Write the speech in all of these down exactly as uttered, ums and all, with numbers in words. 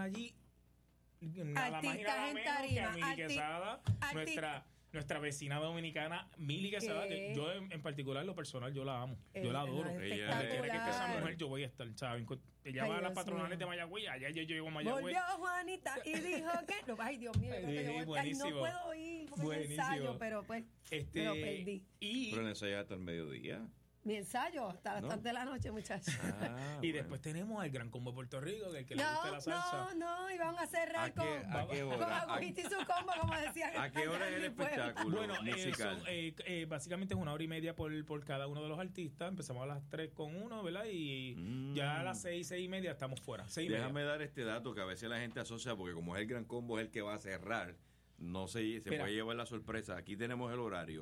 allí nada más y nada menos que a Mili Quesada, nuestra... Nuestra vecina dominicana, Mili Quesada, que yo en, en particular, lo personal, yo la amo. Eh, yo la adoro. no, Ella, donde quiera que esté esa mujer, yo voy a estar, ¿saben? Ella Ay, va a las Dios patronales mío. de Mayagüey, allá yo llego a Mayagüey. Volvió Juanita y dijo que... No, ay, Dios mío, yo creo que yo voy- ay, no puedo ir porque es ensayo, pero pues Este, me lo perdí. Y, Pero en ensayo hasta el mediodía. Mi ensayo hasta las No. tantas de la noche, muchachos. Ah, y bueno. después tenemos al Gran Combo de Puerto Rico, que el que le gusta No, la salsa. no, no, y van a cerrar ¿A con, qué- a qué con hora? agüita y su combo, como decían. ¿A qué hora es el en mi pueblo. espectáculo? Bueno, eh, musical. son, eh, eh, básicamente es una hora y media por, por cada uno de los artistas. Empezamos a las tres con uno, ¿verdad? Y Mm. ya a las seis, seis y media estamos fuera. Seis y Déjame media. dar este dato que a veces la gente asocia, porque como es el Gran Combo es el que va a cerrar, no se, se Mira. puede llevar la sorpresa. Aquí tenemos el horario.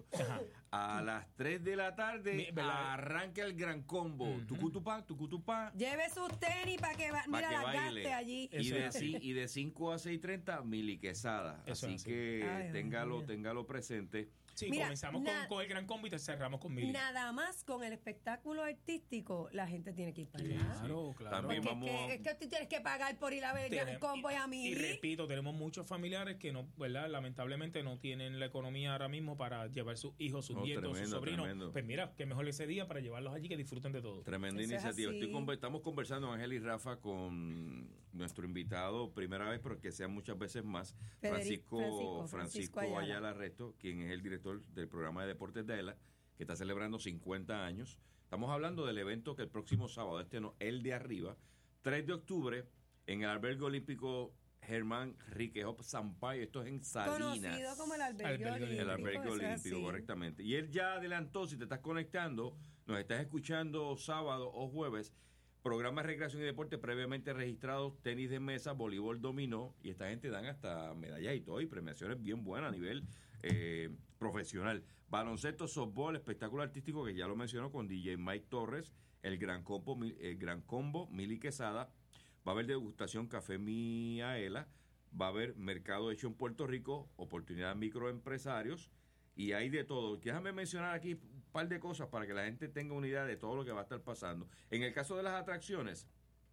A las tres de la tarde Mi- ¿verdad? arranca el Gran Combo. Ujú. Tucutupá, tucutupá. Lleve sus tenis para que va, Pa' mira que la baile. gaste allí. Y Eso de, es. ci- y de cinco a seis y treinta, Mili Quesada. Eso Así es así. que Ay, Dios téngalo, mío. téngalo presente. Sí, Mira, comenzamos na- con, con el Gran Combo y te cerramos con Mili. Nada más con el espectáculo artístico, la gente tiene que ir para Sí, allá. Claro, sí. claro. También Porque vamos. es, que, es que tú tienes que pagar por ir a ver el Gran Tenemos- Combo y a mí. Y repito, tenemos muchos familiares que no, ¿verdad? Lamentablemente no tienen la economía ahora mismo para llevar sus hijos, sus No, nietos, sus tremendo, sobrinos. tremendo. Pues mira, que mejor ese día para llevarlos allí que disfruten de todo. Tremenda Eso es iniciativa. así. Estoy conver- estamos conversando, Ángel y Rafa, con nuestro invitado, primera vez, pero que sean muchas veces más, Federico- Francisco, Francisco, Francisco, Francisco Ayala. Ayala Resto, quien es el director del programa de deportes de ELA, que está celebrando cincuenta años. Estamos hablando del evento que el próximo sábado, este no, el de arriba, tres de octubre, en el albergue olímpico Germán Riquejop Sampaio, esto es en Salinas. Conocido como el albergue Albergue olímpico. El albergue eso es olímpico, así. correctamente. Y él ya adelantó, si te estás conectando, nos estás escuchando sábado o jueves, programas de recreación y deporte previamente registrados, tenis de mesa, voleibol dominó, y esta gente dan hasta medallas y todo, y premiaciones bien buenas a nivel eh, profesional. Baloncesto, softball, espectáculo artístico, que ya lo mencionó con D J Mike Torres, el Gran Combo, Mi- el Gran Combo, Mili Quesada, va a haber degustación Café Miaela, va a haber mercado hecho en Puerto Rico, oportunidad de microempresarios, y hay de todo. Déjame mencionar aquí un par de cosas para que la gente tenga una idea de todo lo que va a estar pasando. En el caso de las atracciones,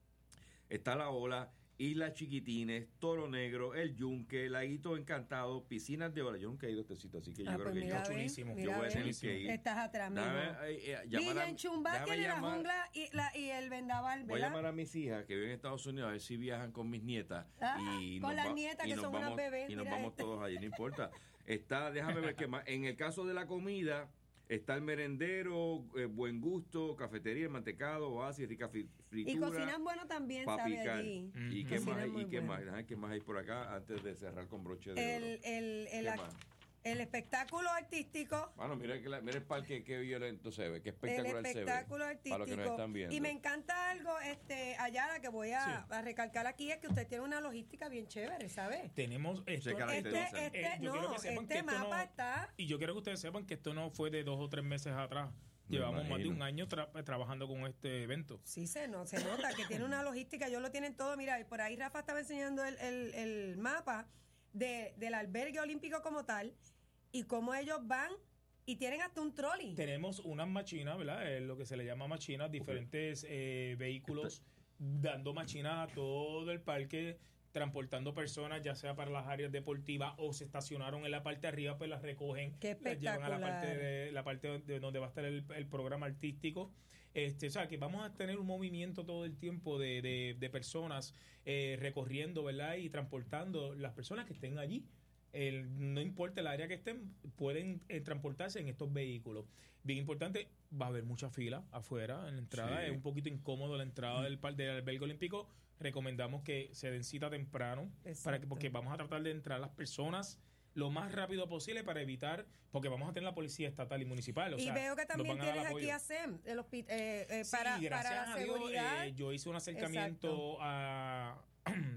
está La Ola, Islas Chiquitines, Toro Negro, El Yunque, Laguito Encantado, Piscinas de Ola. Yo nunca he ido a este sitio, así que yo Ah, creo pues que mira, yo, ve, chulísimo. mira, yo voy a ve. tener que ir. Estás atrás, mijo. Déjame, eh, eh, llamar Villa a- en Chumbá déjame tiene la llamar- jungla y, la, y el vendaval, Voy a ¿verdad? llamar a mis hijas que viven en Estados Unidos a ver si viajan con mis nietas. Ah, y con nos las va- nietas y que nos son unas vamos- bebés, Y nos mira vamos este. todos allí, no importa. Está, déjame ver qué más. En el caso de la comida, está el merendero, eh, Buen Gusto, cafetería, el mantecado, oasis, rica fi- fritura. Y cocinan bueno también, pa' ¿sabe? picar. Allí. ¿Y qué Cocinan más? muy ¿Y qué bueno. más? Déjame, ¿qué más hay por acá antes de cerrar con broche de oro? El, el, el, ¿Qué ac- más? el espectáculo artístico. Bueno, mira, que la- mira el parque, qué violento se ve, qué El espectacular se ve. espectáculo Para los que nos artístico. están viendo. Y me encanta algo, este, Ayala, que voy a, Sí. a recalcar aquí, es que usted tiene una logística bien chévere, ¿sabes? Tenemos esto, Se caracteriza. Este, este, Eh, yo quiero no, que sepan este que esto mapa no- está... Y yo quiero que ustedes sepan que esto no fue de dos o tres meses atrás. Me Llevamos más de imagino. un año tra- trabajando con este evento. Sí, se, no, se nota que tiene una logística, ellos lo tienen todo. Mira, y por ahí Rafa estaba enseñando el, el, el mapa de, del albergue olímpico como tal y cómo ellos van y tienen hasta un trolley. Tenemos unas machinas, ¿verdad? Eh, lo que se le llama machinas, diferentes eh, vehículos dando machinas a todo el parque, transportando personas, ya sea para las áreas deportivas o se estacionaron en la parte de arriba, pues las recogen, Qué las llevan a la espectacular. parte de la parte de donde va a estar el, el programa artístico. Este, o sea, que vamos a tener un movimiento todo el tiempo de, de, de personas eh, recorriendo, ¿verdad? Y transportando las personas que estén allí. El, no importa el área que estén, pueden eh, transportarse en estos vehículos. Bien importante, va a haber mucha fila afuera en la entrada. Sí. Es un poquito incómodo la entrada del, par- del albergue olímpico. Recomendamos que se den cita temprano, para que, Exacto. porque vamos a tratar de entrar las personas lo más rápido posible para evitar, porque vamos a tener la policía estatal y municipal. O y sea, veo que nos también van a dar tienes aquí apoyo. a SEM, el hospi- eh, eh, Sí, para, gracias para la a Dios, seguridad. eh, yo hice un acercamiento a,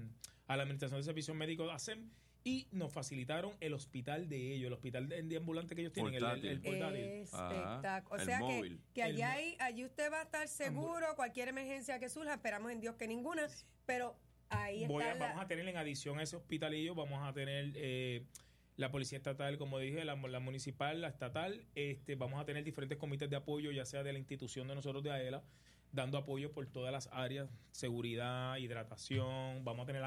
a la Administración de Servicios Médicos, A S E M, y nos facilitaron el hospital de ellos, el hospital de, de ambulante que ellos tienen, el, el, el portátil. Espectacular. O Ajá, sea el que, móvil. que allí, El mo- hay, allí usted va a estar seguro, cualquier emergencia que surja, esperamos en Dios que ninguna, pero ahí Voy está a- la- vamos a tener en adición a ese hospitalillo, vamos a tener eh, la policía estatal, como dije, la, la municipal, la estatal, este, vamos a tener diferentes comités de apoyo, ya sea de la institución de nosotros de AELA, dando apoyo por todas las áreas, seguridad, hidratación, vamos a tener